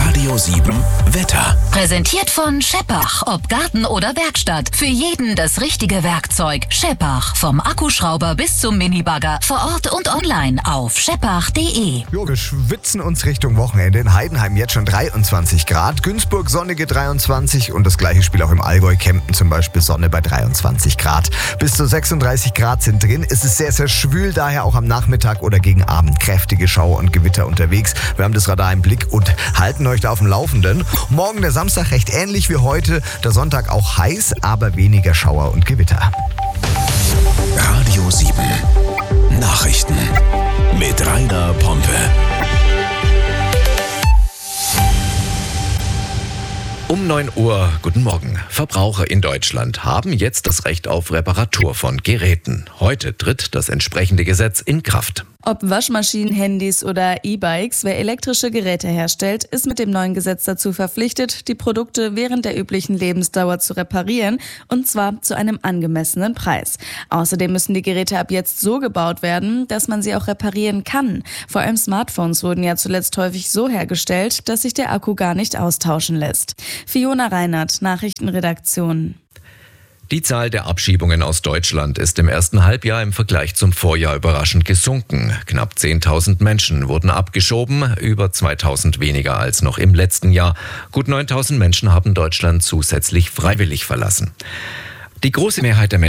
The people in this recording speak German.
Radio 7 Wetter. Präsentiert von Scheppach. Ob Garten oder Werkstatt. Für jeden das richtige Werkzeug. Scheppach. Vom Akkuschrauber bis zum Minibagger. Vor Ort und online auf scheppach.de. Jo, wir schwitzen uns Richtung Wochenende. In Heidenheim jetzt schon 23 Grad. Günzburg sonnige 23 und das gleiche Spiel auch im Allgäu. Kempten zum Beispiel Sonne bei 23 Grad. Bis zu 36 Grad sind drin. Es ist sehr, sehr schwül, daher auch am Nachmittag oder gegen Abend kräftige Schauer und Gewitter unterwegs. Wir haben das Radar im Blick und halten euch da auf dem Laufenden. Morgen der Samstag recht ähnlich wie heute. Der Sonntag auch heiß, aber weniger Schauer und Gewitter. Radio 7 Nachrichten mit Rainer Pompe. Um 9 Uhr, guten Morgen. Verbraucher in Deutschland haben jetzt das Recht auf Reparatur von Geräten. Heute tritt das entsprechende Gesetz in Kraft. Ob Waschmaschinen, Handys oder E-Bikes, wer elektrische Geräte herstellt, ist mit dem neuen Gesetz dazu verpflichtet, die Produkte während der üblichen Lebensdauer zu reparieren, und zwar zu einem angemessenen Preis. Außerdem müssen die Geräte ab jetzt so gebaut werden, dass man sie auch reparieren kann. Vor allem Smartphones wurden ja zuletzt häufig so hergestellt, dass sich der Akku gar nicht austauschen lässt. Fiona Reinert, Nachrichtenredaktion. Die Zahl der Abschiebungen aus Deutschland ist im ersten Halbjahr im Vergleich zum Vorjahr überraschend gesunken. Knapp 10.000 Menschen wurden abgeschoben, über 2.000 weniger als noch im letzten Jahr. Gut 9.000 Menschen haben Deutschland zusätzlich freiwillig verlassen. Die große Mehrheit der Menschen